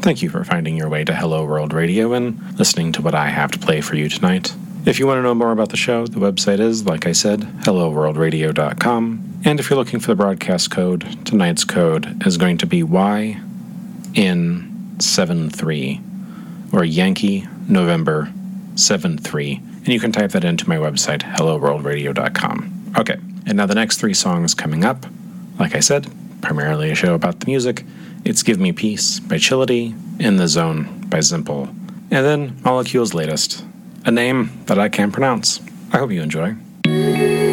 Thank you for finding your way to Hello World Radio and listening to what I have to play for you tonight. If you want to know more about the show, the website is, like I said, helloworldradio.com. And if you're looking for the broadcast code, tonight's code is going to be YN73, or Yankee November 73. And you can type that into my website, helloworldradio.com. Okay, and now the next three songs coming up, like I said, primarily a show about the music. It's Give Me Peace by Chility, In the Zone by Zimple, and then Molecule's latest, a name that I can't pronounce. I hope you enjoy.